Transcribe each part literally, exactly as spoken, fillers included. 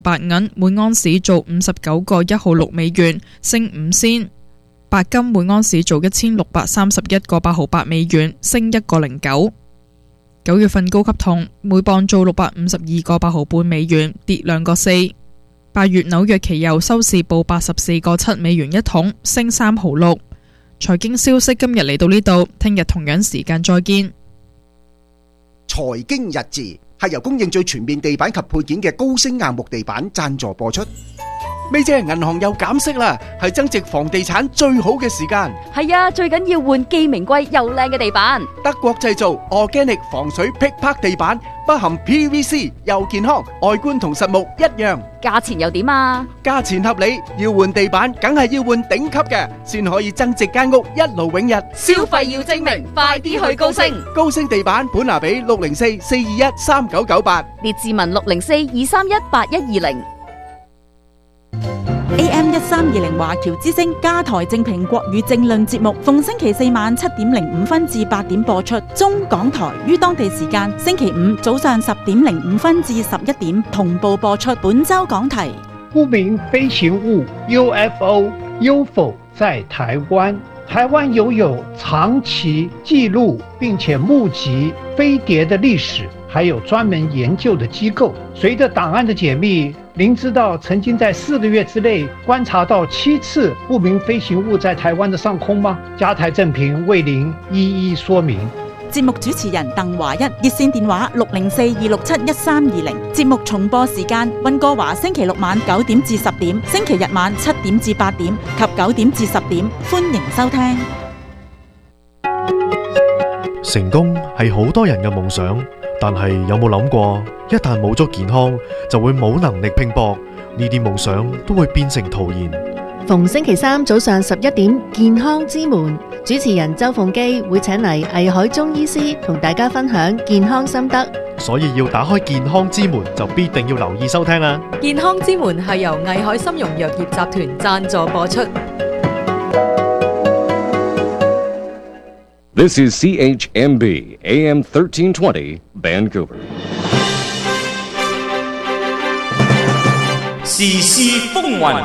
白銀每盎司做五十九個一毫六美元，升五仙；白金每盎司做一千六百三十一個八毫八美元，升一個零九。九月份高級銅每磅做六百五十二個八毫半美元，跌兩個四。八月紐約期油收市報八十四個七美元一桶，升三毫六。財經消息今日嚟到呢度，聽日同樣時間再見。 財經日誌係由供應最全面地板及配件嘅高升硬木地板贊助播出。 咪姐，銀行又減息啦，係增值房地產最好嘅時間。 係啊，最緊要換既名貴又靚嘅地板。 德國製造 Organic 防水劈拍地板，不含 P V C， 又健康，外觀同實木一樣。 價錢又點啊？ 價錢合理，要換地板梗係要換頂級嘅，先可以增值間屋一勞永逸。 消費要精明，快啲去高升。 高升地板本拿比六零四四二一三九九八， 列治文六零四二三一八一二零。 A M 一三二零華僑之聲加台正評國語政論節目，逢星期四晚七點零五分至八點播出。中港台於當地時間星期五早上十點零五分至十一點同步播出。本周講題： 不明飛行物 U F O、U F O 在台灣。台灣擁有長期記錄並且目擊飛碟的歷史，還有專門研究的機構。隨着檔案的解密，您知道曾經在四個月之內觀察到七次不明飛行物在台灣的上空嗎？加台正評為您一一說明。 節目主持人鄧華一，熱線電話六零四二六七一三二零。節目重播時間：溫哥華星期六晚九點至十點，星期日晚七點至八點及九點至十點。歡迎收聽。 成功係好多人嘅夢想，但係有冇諗過，一旦冇咗健康，就會冇能力拼搏，呢啲夢想都會變成徒然。 逢星期三早上十一點，健康之門主持人周鳳基會請嚟藝海中醫師同大家分享健康心得， 所以要打開健康之門，就必定要留意收聽啦。 健康之門係由藝海參茸藥業集團贊助播出。 This is C H M B A M thirteen twenty Vancouver。 時事風雲，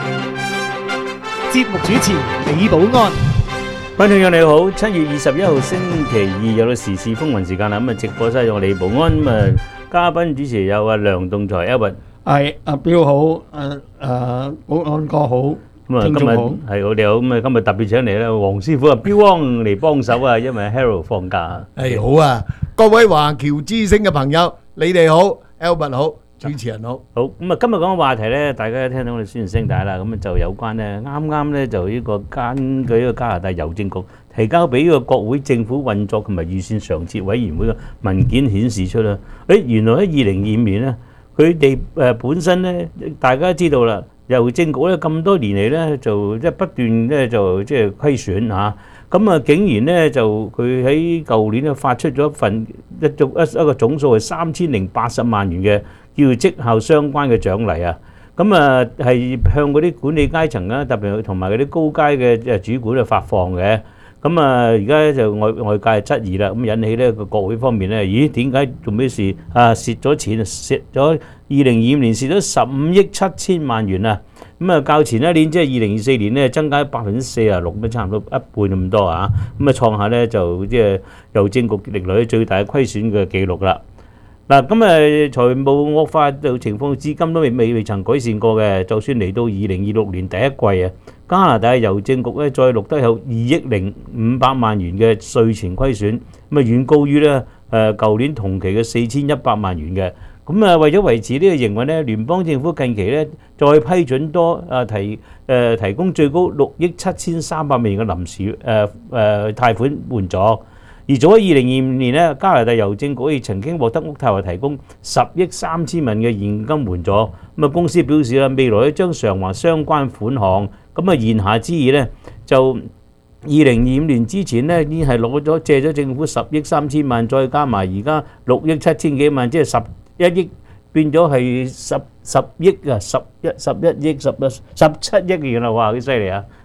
節目主持李寶安。 各位聽眾你好，七月二十一號星期二有到時事風雲時間啦。咁啊，直播室有李寶安，咁啊，嘉賓主持有阿梁棟才 Albert， 係阿彪好，誒誒寶安哥好， 咁啊，今日係我哋好，咁啊，今日特別請嚟咧，黃師傅啊，彪安嚟幫手啊，因為 Harold 放假。 係好啊，各位華僑之聲嘅朋友，你哋好 ，Albert 好。主持人好， 好咁啊！今日講嘅話題咧，大家聽到我哋宣傳聲帶啦，咁啊就有關咧，啱啱咧就呢個根據呢個加拿大郵政局提交俾呢個國會政府運作同埋預算常設委員會嘅文件顯示出啦，誒原來喺二零二五年咧，佢哋誒本身咧，大家知道啦，郵政局咧咁多年嚟咧，就即係不斷咧就即係虧損嚇。咁啊，竟然咧就佢喺舊年咧發出咗一份一總一一個總數係三千零八十萬元嘅叫績效相關嘅獎勵啊！咁啊係向嗰啲管理階層啦，特別同埋嗰啲高階嘅誒主管去發放嘅。咁啊而家就外外界係質疑啦，咁引起咧個國會方面咧，咦點解做咩事啊蝕咗錢啊蝕咗二零二五年蝕咗十五億七千萬元啊！咁啊，較前一年即係二零二四年咧，增加百分之四十六，咁差唔多一半咁多啊！咁啊，創下咧就即係郵政局歷來最大虧損嘅記錄啦。嗱，咁啊，財務惡化嘅情況至今都未未未曾改善過嘅。就算嚟到二零二六年第一季啊，加拿大郵政局咧再錄得有二億零五百萬元嘅稅前虧損，咁啊遠高於咧誒舊年同期嘅四千一百萬元嘅。咁啊，為咗維持呢個營運咧，聯邦政府近期咧再批准多啊提誒提供最高六億七千三百萬元嘅臨時誒誒貸款援助。而早喺二零二五年咧，加拿大郵政局亦曾經獲得渥太華提供十億三千萬嘅現金援助。咁啊，公司表示啦，未來咧將償還相關款項。咁啊，言下之意咧，就二零二五年之前咧已經係攞咗借咗政府十億三千萬，再加埋而家六億七千幾萬，即係十一億變咗係十十億啊，十一十一億十十七億元啦！哇，幾犀利啊！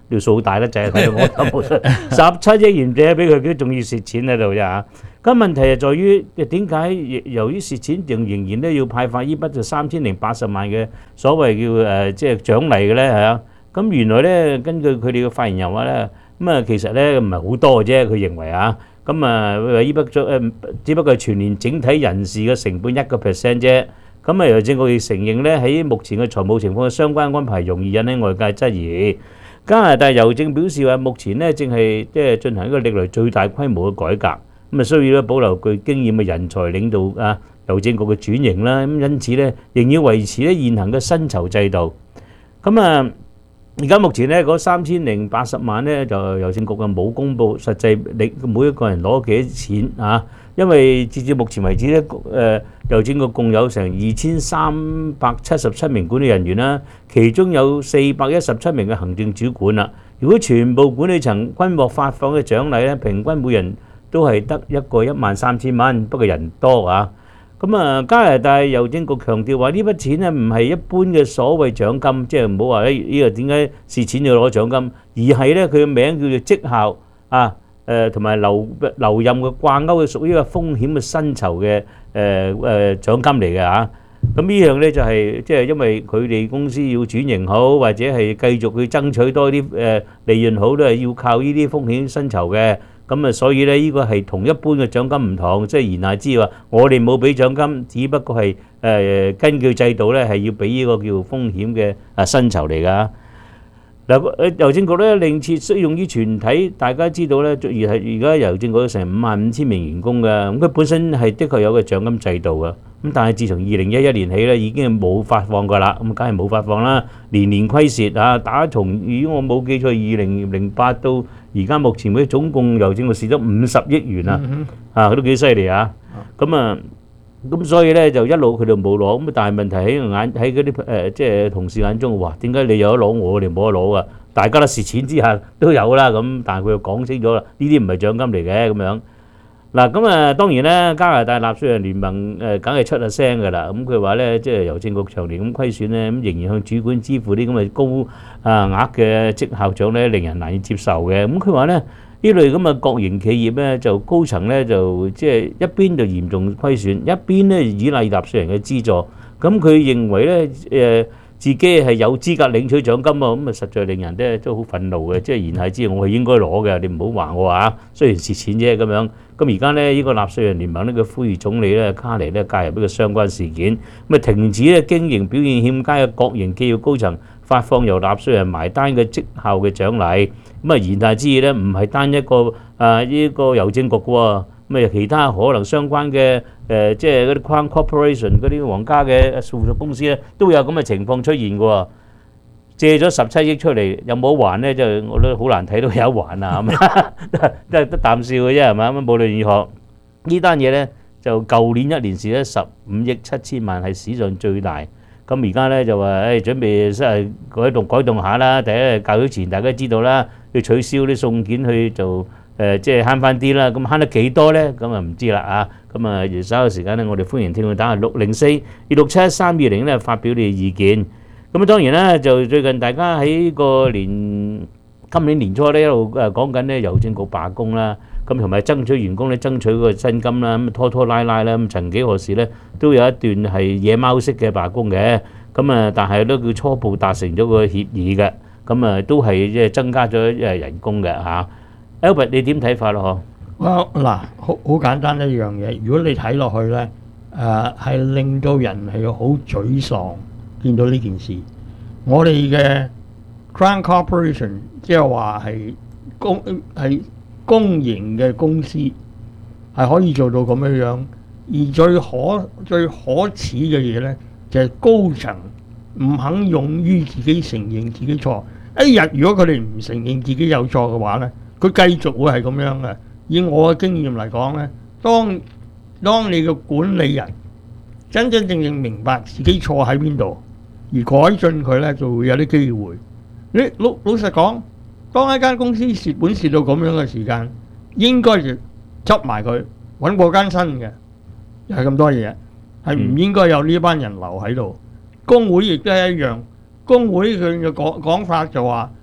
條數大得滯，睇到我都冇十七億元借俾佢，佢仲要蝕錢喺度啫嚇。咁問題係在於點解由於蝕錢，仍仍然咧要派發呢筆就三千零八十萬嘅所謂叫誒即係獎勵嘅咧係啊？咁原來咧根據佢哋嘅發言人話咧，咁啊其實咧唔係好多嘅啫，佢認為啊，咁啊呢筆誒只不過係全年整體人事嘅成本一個 percent 啫。咁啊郵政局亦承認咧喺目前嘅財務情況嘅相關安排容易引起外界質疑。加拿大郵政表示話，目前咧正係即係進行一個歷來最大規模嘅改革。咁啊，需要咧保留具經驗嘅人才領導啊郵政局嘅轉型啦。咁因此咧，仍要維持咧現行嘅薪酬制度。咁啊，而家目前咧嗰三千零八十萬咧，就郵政局啊冇公佈實際你每一個人攞幾多錢啊。因為截至目前為止咧，誒郵政局共有成二千三百七十七名管理人員啦，其中有四百一十七名嘅行政主管啦。如果全部管理層均獲發放嘅獎勵咧，平均每人都係得一個一萬三千蚊，不過人多啊。咁啊，加拿大郵政局強調話呢筆錢咧唔係一般嘅所謂獎金，即係唔好話咧呢個點解蝕錢要攞獎金，而係咧佢嘅名叫做績效啊，誒同埋留留任嘅掛鈎嘅屬於一個風險嘅薪酬嘅誒誒獎金嚟嘅嚇。咁呢樣咧就係即係因為佢哋公司要轉型好，或者係繼續去爭取多啲誒利潤好，都係要靠呢啲風險薪酬嘅。咁啊，所以咧呢個係同一般嘅獎金唔同，即係言下之意話，我哋冇俾獎金，只不過係誒根據制度咧係要俾呢個叫風險嘅啊薪酬嚟㗎。嗱，誒郵政局咧另設適用於全體，大家知道咧，而係而家郵政局有成五萬五千名員工嘅，咁佢本身係的確有個獎金制度嘅，咁但係自從二零一一年起咧已經係冇發放㗎啦，咁梗係冇發放啦，年年虧蝕啊！打從如果我冇記錯，二零零八到而家目前佢總共郵政局蝕咗五十億元啊，啊，都幾犀利啊！咁啊〜咁所以咧就一路佢哋冇攞，咁但係問題喺眼喺嗰啲誒即係同事眼中，哇！點解你有得攞，我哋冇得攞啊？大家都蝕錢之下都有啦，咁但係佢又講清楚啦，呢啲唔係獎金嚟嘅咁樣。嗱咁啊，當然咧，加拿大納稅人聯盟誒梗係出下聲㗎啦。咁佢話咧，即係郵政局長年咁虧損咧，咁仍然向主管支付啲咁嘅高啊額嘅績效獎咧，令人難以接受嘅。咁佢話咧。呢類咁嘅國營企業咧，就高層咧就即係一邊就嚴重虧損，一邊咧依賴納稅人嘅資助。咁佢認為咧誒自己係有資格領取獎金啊，咁啊實在令人咧都好憤怒嘅。即係言下之意，我係應該攞嘅，你唔好話我啊。雖然蝕錢啫咁樣。咁而家咧呢個納稅人聯盟呢個呼籲總理咧卡尼咧介入呢個相關事件，咁啊停止咧經營表現欠佳嘅國營企業高層發放由納稅人埋單嘅績效嘅獎勵。咁啊言下之意咧，唔係單一個啊呢個郵政局喎，咁啊其他可能相關嘅誒，即係嗰啲 Crown Corporation 嗰啲皇家嘅附屬公司咧，都有咁嘅情況出現嘅喎。借咗十七億出嚟，有冇還咧？就我都好難睇到有還啊！咁都係得啖笑嘅啫，係嘛？咁無論如何，呢單嘢咧就舊年一年時咧十五億七千萬係史上最大。咁而家咧就話誒準備誒改動改動下啦。第一較早前大家知道啦，要取消啲送件去就誒即係慳翻啲啦。咁慳得幾多咧？咁啊唔知啦啊！咁啊稍後時間咧，我哋歡迎聽眾打下六零四二六七一三二零咧發表你嘅意見。咁啊當然啦，就最近大家喺個年今年年初咧一路誒講緊咧郵政局罷工啦，咁同埋爭取員工咧爭取個薪金啦，咁拖拖拉拉啦，咁曾幾何時咧都有一段係野貓式嘅罷工嘅，咁啊但係都叫初步達成咗個協議嘅，咁啊都係即係增加咗誒人工嘅嚇。Albert 你點睇法咯？ 嗬？嗱，好好簡單一樣嘢，如果你睇落去咧，誒係令到人係好沮喪。見到呢件事，我哋嘅 Crown Corporation 即係話係公係公營嘅公司，係可以做到咁樣樣。而最可最可恥嘅嘢咧，就係、是、高層唔肯勇於自己承認自己錯。一日如果佢哋唔承認自己有錯嘅話咧，佢繼續會係咁樣嘅。以我嘅經驗嚟講咧，當當你嘅管理人真真正正明白自己錯喺邊度，而改進佢咧，就會有啲機會。你老老實講，當一間公司蝕本蝕到咁樣嘅時間，應該就執埋佢，揾過間新嘅，又係咁多嘢，係唔應該有呢班人留喺度。工會亦都係一樣，工會佢嘅講講法就話：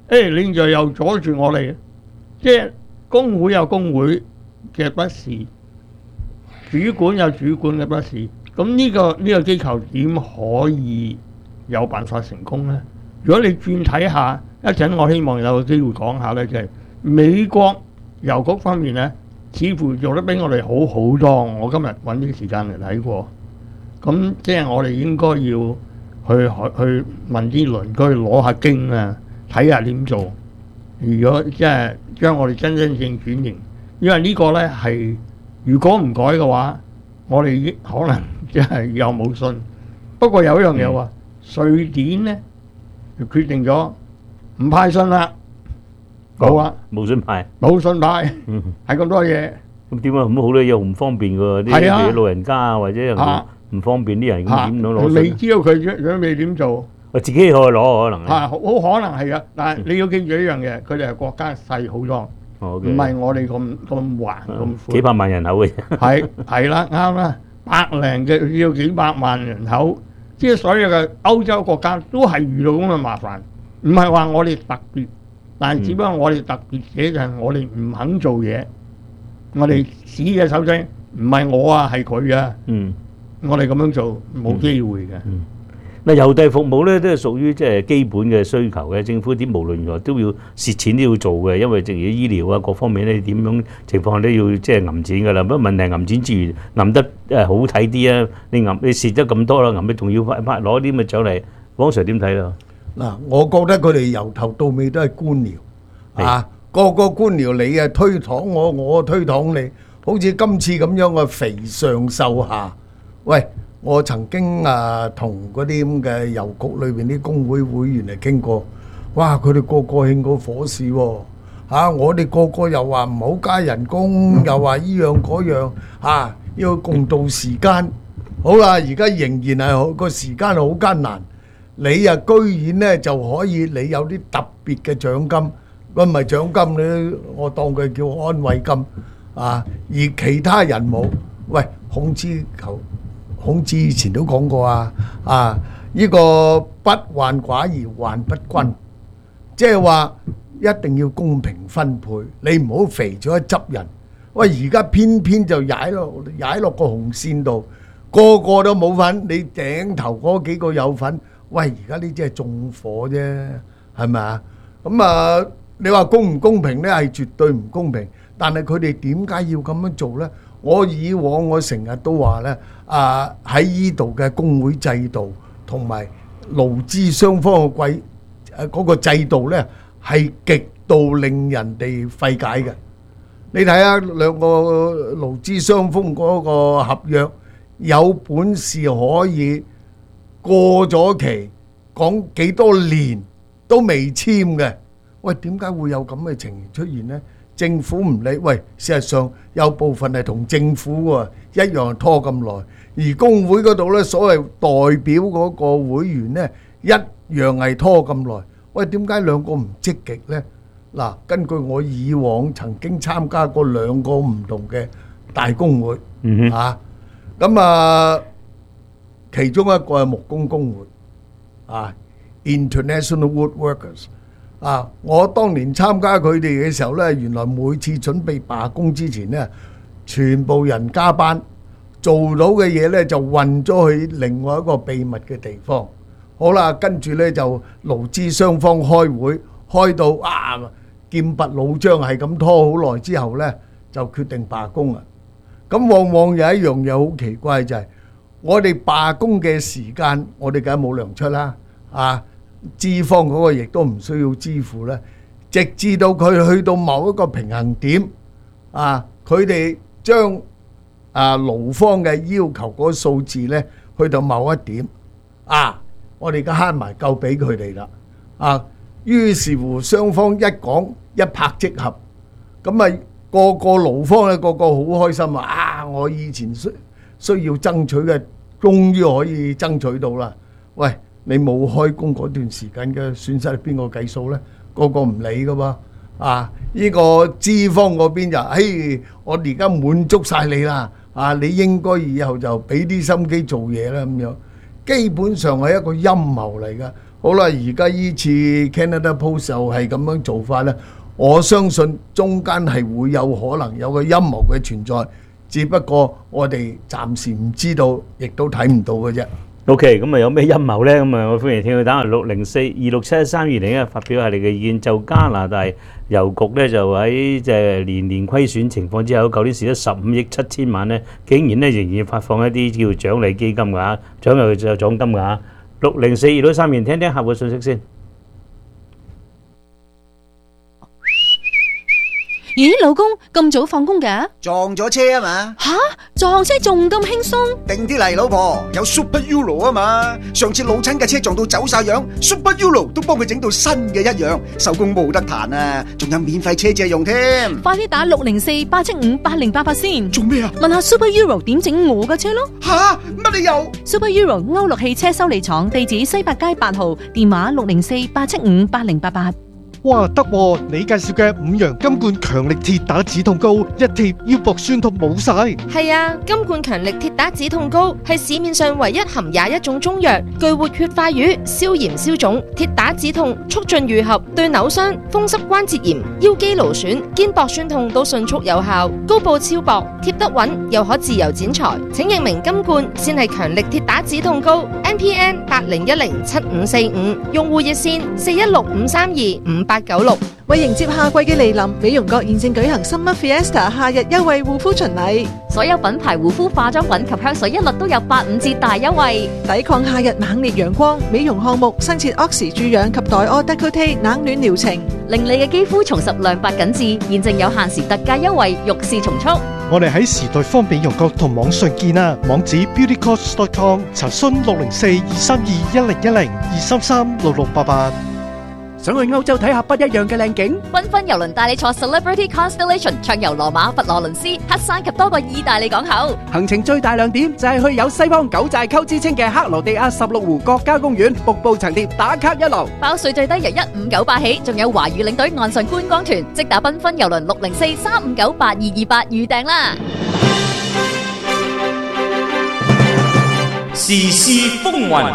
誒領袖又阻住我哋，即係工會有工會嘅不是，主管有主管嘅不是。咁呢個呢個機構點可以有辦法成功呢？如果你轉睇下，一陣我希望有個機會講下呢，就係美國郵局方面呢，似乎做得比我哋好好多。我今日揾啲時間嚟睇過，咁即係我哋應該要去去去問啲鄰居攞下經啊，睇下點做。如果即係將我哋真真正轉型，因為呢個呢係如果唔改嘅話，我哋已經可能即係又冇信。不過有一樣嘢話，瑞典呢就決定咗唔派信啦，冇啊， 冇信派， 冇信派，係咁多嘢。 咁點啊？咁好多嘢唔方便㗎，啲係啊啲老人家啊或者啊唔方便啲人咁點樣攞你信？ 知道佢準準備點做？ 我自己可以攞可能係好好可能係啊，但係你要記住一樣嘢，佢哋係國家細好多， 唔唔係我哋咁咁橫咁闊。 幾百萬人口嘅啫。 係係啦，啱啦，百零嘅要幾百萬人口，即係所有嘅歐洲國家都係遇到咁嘅麻煩，唔係話我哋特別，但係只不過我哋特別嘅就係我哋唔肯做嘢，我哋指嘅手勢唔係我啊，係佢啊， 嗯， 我哋咁樣做冇機會嘅。 嗱，郵遞服務咧都係屬於即係基本嘅需求嘅，政府點無論如何都要蝕錢都要做嘅，因為正如醫療啊各方面咧點樣情況都要即係揞錢㗎啦。不過問題揞錢之餘揞得誒好睇啲啊！你揞你蝕得咁多啦，揞你仲要快快攞啲咁嘅獎勵，王 Sir 點睇啊？ 嗱，我覺得佢哋由頭到尾都係官僚啊，個個官僚你啊推搪我，我推搪你，好似今次咁樣嘅肥上瘦下。喂，我曾經啊同嗰啲咁嘅郵局裏邊啲工會會員嚟傾過，哇！佢哋個個興過火勢喎，嚇我哋個個又話唔好加人工，又話依樣嗰樣嚇，要共度時間。好啦，而家仍然係好個時間係好艱難。你啊，居然咧就可以，你有啲特別嘅獎金，唔係獎金咧，我當佢叫安慰金啊。而其他人冇，喂，孔子求孔子以前都講過啊，啊，呢個不患寡而患不均，即係話一定要公平分配，你唔好肥咗一執人。喂，而家偏偏就踩落踩落個紅線度，個個都冇份，你頂頭嗰幾個有份。喂，而家呢啲係縱火啫，係咪啊？咁啊，你話公唔公平呢？係絕對唔公平。但係佢哋點解要咁樣做呢？我以往我成日都話呢，啊喺依度嘅工會制度同埋勞資雙方嘅貴誒嗰個制度呢，係極度令人哋費解嘅。你睇下兩個勞資雙方嗰個合約，有本事可以過咗期，講幾多年都未簽嘅，喂，點解會有咁嘅情形出現呢？政府唔理，喂，事實上有部分係同政府喎一樣拖咁耐，而工會嗰度呢，所謂代表嗰個會員呢，一樣係拖咁耐。喂，點解兩個唔積極呢？嗱，根據我以往曾經參加過兩個唔同嘅大工會， 嗯啊，咁啊。其中一個係木工工會，啊 ，International Woodworkers， 啊，我當年參加佢哋嘅時候呢，原來每次準備罷工之前呢，全部人加班，做到嘅嘢呢就運咗去另外一個秘密嘅地方。好啦，跟住呢就勞資雙方開會，開到啊劍拔弩張係咁拖好耐之後呢，就決定罷工啦。咁往往有一樣嘢好奇怪就係，我哋罷工嘅時間，我哋梗係冇糧出啦，啊，資方嗰個亦都唔需要支付啦。直至到佢去到某一個平衡點，啊，佢哋將啊勞方嘅要求嗰個數字呢，去到某一點，啊，我哋而家慳埋夠俾佢哋啦，啊，於是乎雙方一講一拍即合，咁啊個個勞方咧個個好開心啊！啊，我以前需需要爭取嘅，終於可以爭取到啦。喂，你冇開工嗰段時間嘅損失係邊個計數呢？個個唔理噶噃。啊，呢個資方嗰邊就，嘿，我而家滿足晒你啦。啊，你應該以後就俾啲心機做嘢啦咁樣。 基本上係一個陰謀嚟㗎。好啦，而家依次 Canada Post 又係咁樣做法咧，我相信中間係會有可能有個陰謀嘅存在，只不過我哋暫時唔知道，亦都睇唔到嘅啫。 OK，咁啊有咩陰謀咧？咁啊我歡迎聽佢打嚟六零四二六七一三二零啊，發表下你嘅意見。就加拿大郵局咧就喺即係年年虧損情況之後，舊年蝕咗十五億七千萬咧，竟然咧仍然發放一啲叫獎勵基金㗎嚇，獎勵就獎金㗎嚇。六零四二六三年聽聽客戶信息先。 咦，老公咁早放工嘅？ 撞咗車啊嘛！ 吓，撞車仲咁輕鬆？ 定啲嚟，老婆，有 Super Euro 啊嘛！上次老親嘅車撞到走晒樣 ，Super Euro 都幫佢整到新嘅一樣，收工冇得彈啊！仲有免費車借用添。 快啲打六零四八七五八零八八先。 做咩啊？ 問下 Super Euro 點整我嘅車咯。 吓，乜理由 ？Super Euro 歐陸汽車修理廠，地址西八街八號，電話六零四八七五八零八八。 哇，得喎！你介紹嘅五羊金冠強力鐵打止痛膏，一貼腰膊酸痛冇晒。 係啊，金冠強力鐵打止痛膏係市面上唯一含廿一種中藥，具活血化瘀、消炎消腫、鐵打止痛、促進愈合，對扭傷、風濕關節炎、腰肌勞損、肩膊酸痛都迅速有效。膏布超薄，貼得穩，又可自由剪裁。請認明金冠先係強力鐵打止痛膏 ，N P N 八零一零七五四五，用戶熱線四一六五三二五八九六。 為迎接夏季嘅嚟臨，美容閣現正舉行 Summer Fiesta 夏日優惠護膚巡禮， 所有品牌護膚化妝品及香水一律都有八五折大優惠。 抵抗夏日猛烈陽光，美容項目新設 Oxy 注氧及黛柯 Décolleté 冷暖療程， 令你嘅肌膚重拾亮白緊緻。現正有限時特價優惠，欲試從速。 我哋喺時代方美容閣同網上見啊，網址 beauty cost dot com， 查詢六零四二三二一零一零二三三六六八八。 想去歐洲睇下不一樣嘅靚景， 繽紛郵輪帶你坐 Celebrity Constellation 暢遊羅馬、佛羅倫斯、黑山及多個意大利港口。 行程最大亮點就係去有西方九寨溝之稱嘅克羅地亞十六湖國家公園，瀑布層疊打卡一流。 包稅最低由一五九八起，仲有華語領隊岸上觀光團，即打繽紛郵輪六零四三五九八二二八預訂啦。 時事風雲。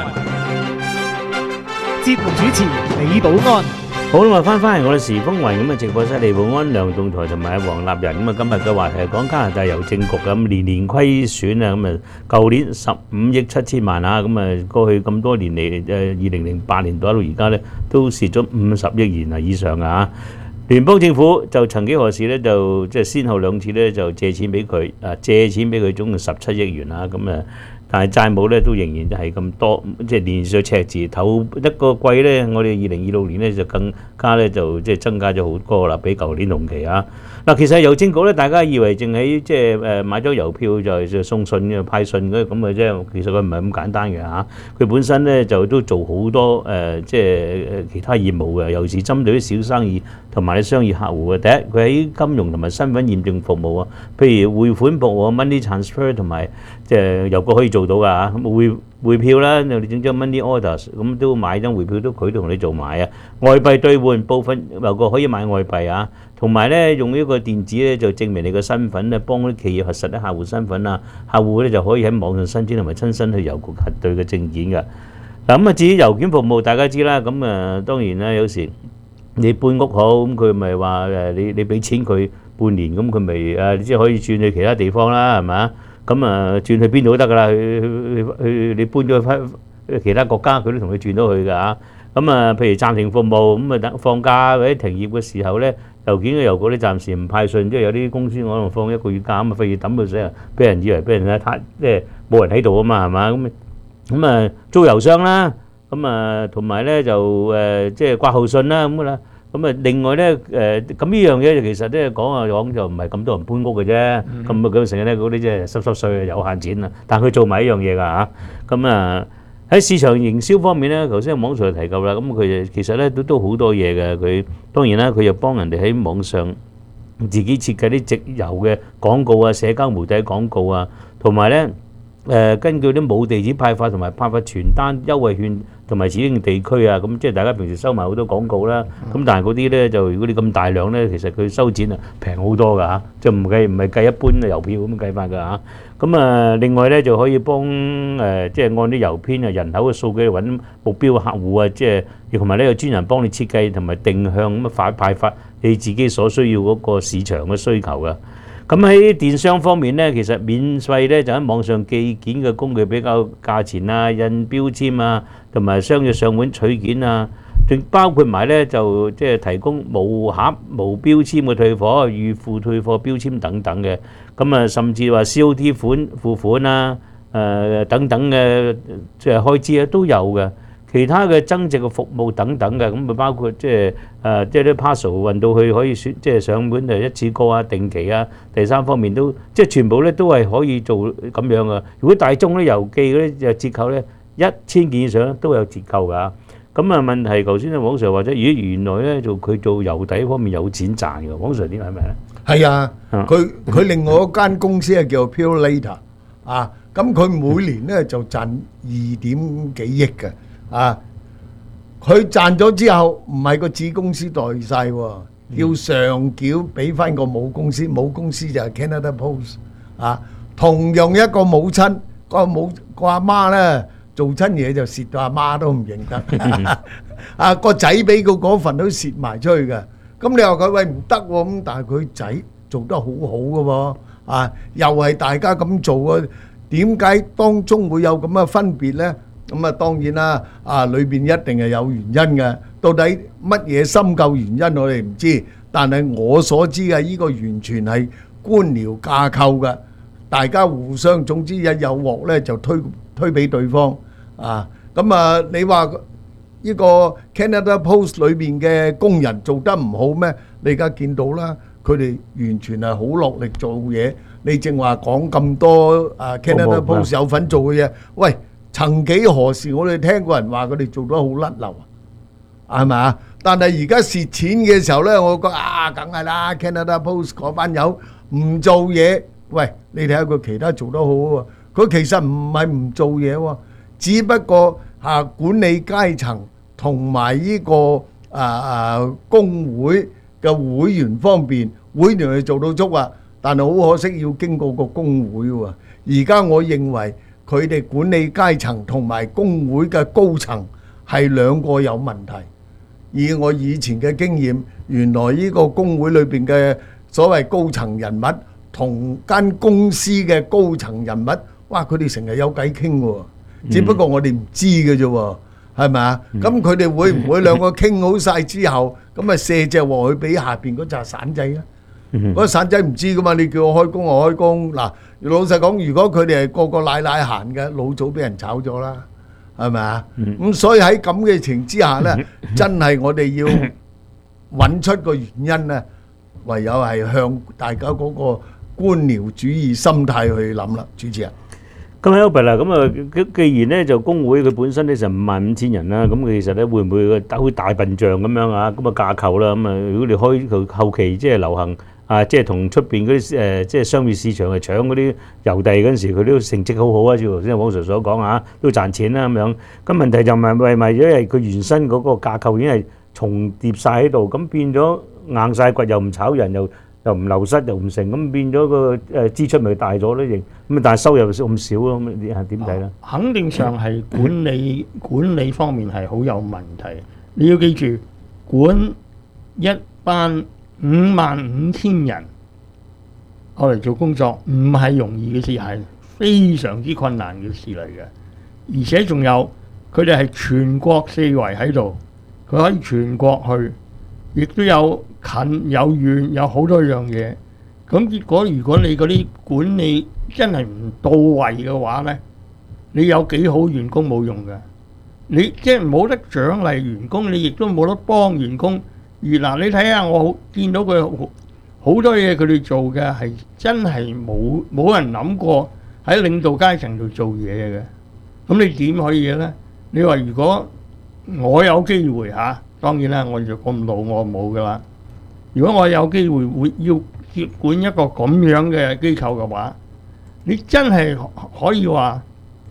節目主持李寶安。 好啦，翻翻嚟我哋時風雲咁啊，直播室李寶安、梁棟台同埋黃立仁咁啊，今日嘅話題係講加拿大郵政局咁年年虧損啊，咁啊，舊年十五億七千萬啊，咁啊，過去咁多年嚟誒，二零零八年到到而家咧，都蝕咗五十億元啊以上啊。聯邦政府就曾幾何時咧，就即係先後兩次咧，就借錢俾佢啊，借錢俾佢總共十七億元啊，咁啊。但係債務咧都仍然係咁多，即係連續赤字。頭一個季咧，我哋二零二六年咧就更加咧就即係增加咗好多啦，比舊年同期啊。嗱，其實郵政局咧，大家以為淨係即係誒買咗郵票就係送信嘅派信嗰啲咁嘅啫，其實佢唔係咁簡單嘅嚇。佢本身咧就都做好多誒、呃、即係誒其他業務嘅，尤其是針對啲小生意同埋啲商業客戶嘅。第一，佢喺金融同埋身份驗證服務啊，譬如匯款服務、money transfer 同埋即係郵局可以做到㗎嚇。匯匯票啦，你整張 money orders 咁都買張匯票都佢同你做埋啊。外幣兌換部分郵局可以買外幣啊。同埋咧，用呢個電子咧就證明你個身份咧，幫啲企業核實啲客戶身份啊，客戶咧就可以喺網上申請同埋親身去郵局核對嘅證件㗎。嗱咁啊，至於郵件服務，大家知啦，咁啊當然啦，有時你搬屋好，咁佢咪話誒你你俾錢佢半年，咁佢咪誒即係可以轉去其他地方啦，係咪啊？咁啊轉去邊度都得㗎啦，去去去你搬咗去翻其他國家，佢都同你轉到去㗎嚇。咁啊，譬如暫停服務，咁啊等放假或者停業嘅時候咧，郵件嘅郵局咧暫時唔派信，即係有啲公司可能放一個月假，咁啊費事抌到死啊，俾人以為俾人咧攤，即係冇人喺度啊嘛，係嘛？咁咁啊租郵箱啦，咁啊同埋咧就誒即係掛號信啦咁噶啦。咁啊另外咧誒咁呢樣嘢其實咧講啊講就唔係咁多人搬屋嘅啫，咁啊咁成日咧嗰啲即係濕濕碎有限錢啊，但係佢做埋一樣嘢㗎嚇，咁啊。喺市場營銷方面咧，頭先網上提及啦，咁佢其實咧都都好多嘢嘅。佢當然啦，佢又幫人哋喺網上自己設計啲直郵嘅廣告啊、社交媒體廣告啊，同埋咧誒根據啲冇地址派發同埋派發傳單優惠券同埋指定地區啊，咁即係大家平時收埋好多廣告啦。咁但係嗰啲咧就如果你咁大量咧，其實佢收錢啊平好多㗎嚇，即係唔計唔係計一般嘅郵票咁計法㗎嚇。咁啊，另外咧就可以幫誒，即係按啲郵編啊、人口嘅數據嚟揾目標客戶啊，即係同埋呢有專人幫你設計同埋定向咁啊發派發你自己所需要嗰個市場嘅需求㗎。咁喺電商方面咧，其實免費咧就喺網上寄件嘅工具比較價錢啊、印標籤啊，同埋相約上門取件啊，仲包括埋咧就即係提供無盒無標籤嘅退貨、預付退貨標籤等等嘅。咁啊，甚至話 C O T 款付款啊、誒等等嘅即係開支啊都有嘅。其他嘅增值嘅服務等等嘅，咁咪包括即係誒，即係啲 parcel 運到去可以選，即係上門就一次過啊、定期啊。第三方面都即係全部咧都係可以做咁樣嘅。如果大眾咧郵寄嗰啲就折扣咧一千件以上都有折扣㗎。咁啊問題頭先啊黃 Sir 或者咦原來咧做佢做郵遞方面有錢賺嘅，黃 Sir 點係咪咧？ 係啊，佢佢另外一間公司係叫 Pure Later 啊，咁佢每年咧就賺二點幾億嘅。啊！佢賺咗之後，唔係個子公司代晒喎，要上繳俾翻個母公司，母公司就係 Canada Post 啊。同樣一個母親，個母個阿媽咧做親嘢就蝕到阿媽都唔認得，啊個仔俾佢嗰份都蝕埋出去嘅。咁你話佢喂唔得喎，咁但係佢仔做得好好嘅喎，啊又係大家咁做啊，點解當中會有咁嘅分別咧？咁啊，當然啦，啊裏邊一定係有原因嘅。到底乜嘢深究原因，我哋唔知。但係我所知嘅呢個完全係官僚架構嘅，大家互相總之一有鑊咧就推推俾對方啊。咁啊，你話呢個 Canada Post 裏邊嘅工人做得唔好咩？你而家見到啦，佢哋完全係好落力做嘢。你正話講咁多啊 Canada Post 有份做嘅嘢，喂！曾幾何時我哋聽過人話佢哋做得好甩漏啊，係咪啊？但係而家蝕錢嘅時候咧，我覺得啊，梗係啦 ，Canada Post 嗰班友唔做嘢。喂，你睇下佢其他做得好喎，佢其實唔係唔做嘢喎，只不過啊管理階層同埋呢個啊啊工會嘅會員方面，會員係做到足啊，但係好可惜要經過個工會喎。而家我認為。佢哋管理階層同埋工會嘅高層係兩個有問題。以我以前嘅經驗，原來呢個工會裏邊嘅所謂高層人物同間公司嘅高層人物，哇！佢哋成日有偈傾喎，只不過我哋唔知嘅啫喎，係咪啊？咁佢哋會唔會兩個傾好晒之後，咁啊卸隻鑊去俾下邊嗰紮散仔啊？嗰個散仔唔知噶嘛，你叫我開工我開工。嗱，老實講，如果佢哋係個個奶奶閒嘅，老早俾人炒咗啦，係咪啊？咁所以喺咁嘅情之下咧，真係我哋要揾出個原因咧，唯有係向大家嗰個官僚主義心態去諗啦，主持人。 咁喺 Albert 啦，咁啊，既然咧就工會佢本身咧就五萬五千人啦，咁其實咧會唔會好似大笨象咁樣啊？咁啊架構啦，咁啊如果你開佢後期即係流行啊，即係同出邊嗰啲誒即係商業市場去搶嗰啲郵遞嗰陣時，佢都成績好好啊！正如頭先黃 Sir所講啊，都賺錢啦咁樣。咁問題就唔係為咪因為佢原身嗰個架構已經係重疊曬喺度，咁變咗硬曬骨，又唔炒人，又又唔流失，又唔成，咁變咗個誒支出咪大咗咧？亦咁但係收入咁少咯，咁你係點睇咧？ 肯定上係管理管理方面係好有問題。你要記住，管一班五萬五千人我嚟做工作，唔係容易嘅事，係非常之困難嘅事嚟嘅。而且仲有佢哋係全國四圍喺度，佢可以全國去，亦都有近有遠，有好多樣嘢。咁結果如果你嗰啲管理真係唔到位嘅話呢，你有幾好員工冇用嘅。你即係冇得獎勵員工，你亦都冇得幫員工。而嗱，你睇下我見到佢好多嘢，佢哋做嘅係真係冇冇人諗過喺領導階層度做嘢嘅。咁你點可以嘅呢？你話如果我有機會嚇，當然啦，我就咁老我冇噶啦。如果我有機會會要接管一個咁樣嘅機構嘅話，你真係可以話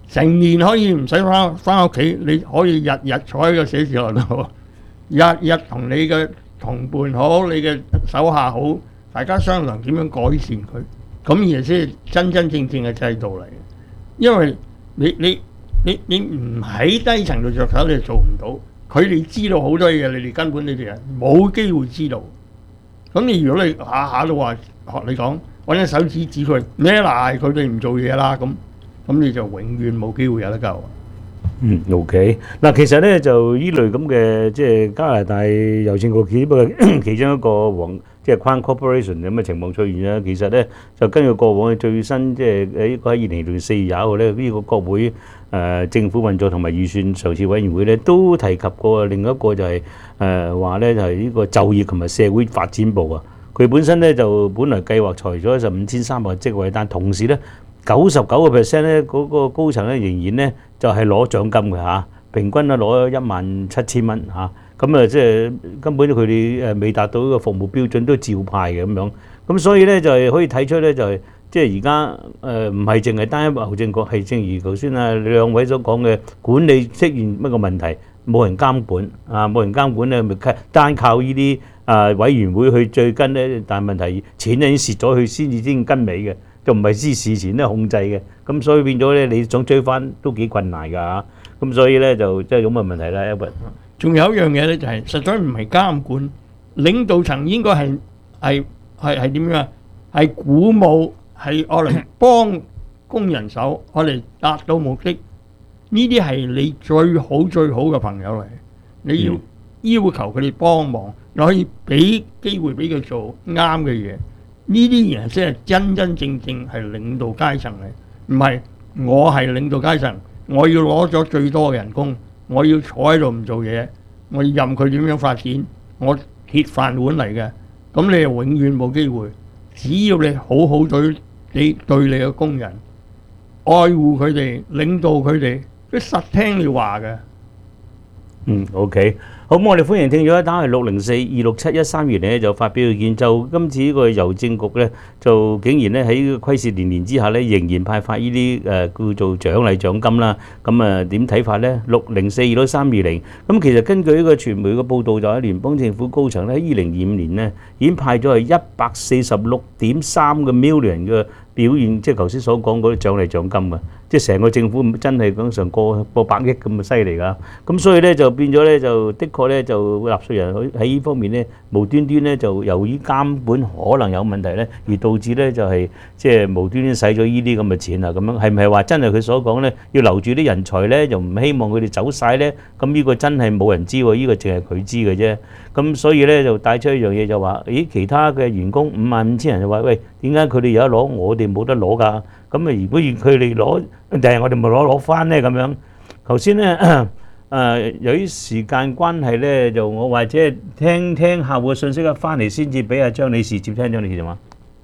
成年可以唔使翻翻屋企，你可以日日坐喺個寫字樓度，日日同你嘅同伴好，你嘅手下好，大家商量點樣改善佢，咁而先係真真正正嘅制度嚟。因為你你你你唔喺低層度着手，你就做唔到。佢哋知道好多嘢，你哋根本你哋係冇機會知道。咁你如果你下下都話學你講，揾隻手指指佢咩賴，佢哋唔做嘢啦，咁咁你就永遠冇機會有得救。 嗯 ，OK。嗱，其實咧就依類咁嘅即係加拿大郵政局只不過其中一個黃即係 Crown Corporation 咁嘅情況出現啦。其實咧就根據過往嘅最新即係喺喺二零年四月廿一號咧，呢個國會誒政府運作同埋預算常設委員會咧都提及過另一個就係誒話咧就係呢個就業同埋社會發展部啊。佢本身咧就本來計劃裁咗就五千三百個職位，但同時咧九十九個 percent 咧嗰個高層咧仍然咧就係攞獎金嘅嚇，平均咧攞一萬七千蚊嚇。咁啊即係根本佢哋誒未達到呢個服務標準都照派嘅咁樣。咁所以咧就係可以睇出咧就係即係而家誒唔係淨係單一郵政局，係正如頭先啊兩位所講嘅管理出現乜個問題，冇人監管啊，冇人監管咧咪單靠呢啲啊委員會去追跟咧，但係問題錢已經蝕咗，佢先至先跟尾嘅，就唔係知事前咧控制嘅，咁所以變咗咧你想追翻都幾困難㗎嚇，咁所以咧就即係咁嘅問題啦。Albert， 仲有一樣嘢咧就係實在唔係監管，領導層應該係係係係點樣啊？係鼓舞，係愛嚟幫工人手，愛嚟達到目的。呢啲係你最好最好嘅朋友嚟，你要要求佢哋幫忙，你可以俾機會俾佢做啱嘅嘢。呢啲人先係真真正正係領導階層嚟，唔係我係領導階層，我要攞咗最多嘅人工，我要坐喺度唔做嘢，我要任佢點樣發展，我鐵飯碗嚟嘅，咁你就永遠冇機會。只要你好好對你對你嘅工人，愛護佢哋，領導佢哋，都實聽你話嘅。 嗯 ，OK， 好，咁我哋歡迎聽咗一單係六零四二六七一三二零咧就發表意見，就今次呢個郵政局咧就竟然咧喺虧蝕連連之下咧，仍然派發呢啲誒叫做獎勵獎金啦。咁啊點睇法咧？六零四二六三二零，咁其實根據呢個傳媒嘅報道，就喺聯邦政府高層咧喺二零二五年咧已經派咗係一百四十六點三個 million 嘅表現，即係頭先所講嗰啲獎勵獎金啊。即係成個政府真係講上過過百億咁啊犀利㗎，咁所以咧就變咗咧就的確咧就納稅人喺喺呢方面咧無端端咧就由於監管可能有問題咧，而導致咧就係即係無端端使咗呢啲咁嘅錢啊咁樣，係唔係話真係佢所講咧要留住啲人才咧，就唔希望佢哋走晒咧？咁呢個真係冇人知喎，呢個淨係佢知嘅啫。咁所以咧就帶出一樣嘢就話，咦其他嘅員工五萬五千人就話喂，點解佢哋有得攞，我哋冇得攞㗎？咁啊，如果佢哋攞，定係我哋咪攞攞翻咧咁樣？頭先咧誒，由於時間關係咧，就我或者聽聽客戶嘅信息啊，翻嚟先至俾阿張女士接聽張女士電話。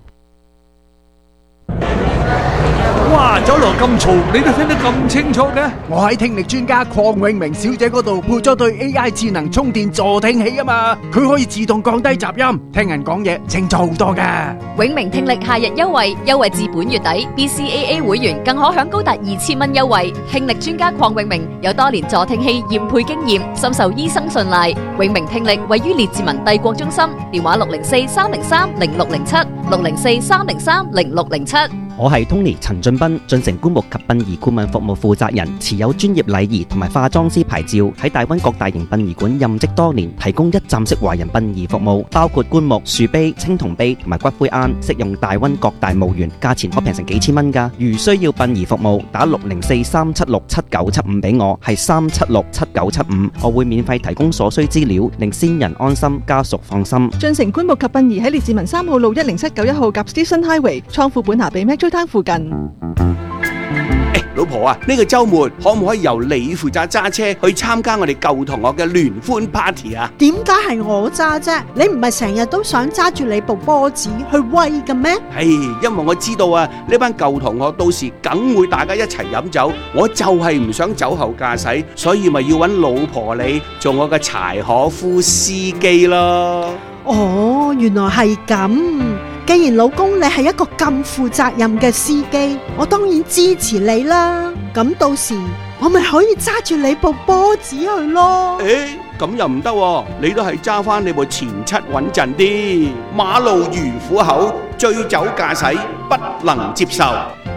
哇！酒樓咁嘈，你都聽得咁清楚嘅？我喺聽力專家鄺永明小姐嗰度配咗對 A I 智能充電助聽器啊嘛，佢可以自動降低雜音，聽人講嘢清楚好多噶。 永明聽力夏日優惠，優惠至本月底 ，B C A A 會員更可享高達二千蚊優惠。聽力專家鄺永明有多年助聽器驗配經驗，深受醫生信賴。永明聽力位於列治文帝國中心，電話六零四三零三零六零七六零四三零三零六零七。 我係 Tony 陳俊斌，進城棺木及殯儀顧問服務負責人，持有專業禮儀同埋化妝師牌照，喺大灣各大型殯儀館任職多年，提供一站式華人殯儀服務，包括棺木、樹碑、青銅碑同埋骨灰龕，適用大灣各大墓園，價錢可平成幾千蚊㗎。如需要殯儀服務，打六零四三七六七九七五俾我，係三七六七九七五，我會免費提供所需資料，令先人安心，家屬放心。 進城棺木及殯儀喺列治文三號路一零七九一號及 Station Highway 倉庫本下比 Metro Town 附近。 老婆啊，呢個週末可唔可以由你負責揸車去參加我哋舊同學嘅聯歡 party 啊？ 點解係我揸啫？你唔係成日都想揸住你部波子去威嘅咩？ 係，因為我知道啊，呢班舊同學到時梗會大家一齊飲酒，我就係唔想酒後駕駛，所以咪要揾老婆你做我嘅柴可夫司機咯。 哦，原來係咁。 既然老公你係一個咁負責任嘅司機，我當然支持你啦。咁到時我咪可以揸住你部波子去咯。 誒，咁又唔得喎，你都係揸翻你部前七穩陣啲。馬路如虎口，醉酒駕駛不能接受。